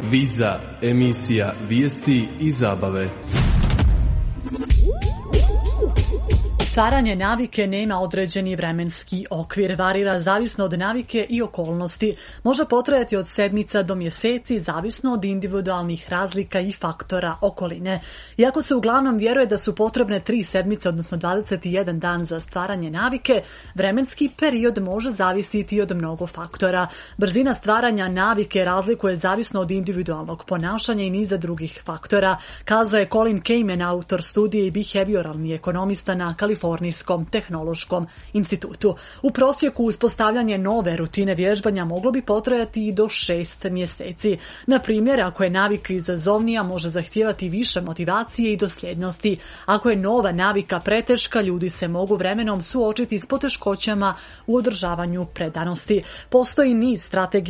Viza, emisija vijesti i zabave. Stvaranje navike nema određeni vremenski okvir, varira zavisno od navike i okolnosti. Može potrajati od sedmica do mjeseci, zavisno od individualnih razlika i faktora okoline. Iako se uglavnom vjeruje da su potrebne 3 sedmice, odnosno 21 dan za stvaranje navike, vremenski period može zavisiti od mnogo faktora. Brzina stvaranja navike razlikuje zavisno od individualnog ponašanja i niza drugih faktora, kazao je Colin Kamen, autor studije i behavioralni ekonomista na Kalifornijskom tehnološkom institutu. U prosjeku uspostavljanje nove rutine vježbanja moglo bi potrajati i do 6 mjeseci. Na primjer, ako je navika izazovnija, može zahtijevati više motivacije i dosljednosti. Ako je nova navika preteška, ljudi se mogu vremenom suočiti s poteškoćama u održavanju predanosti. Postoji niz strategija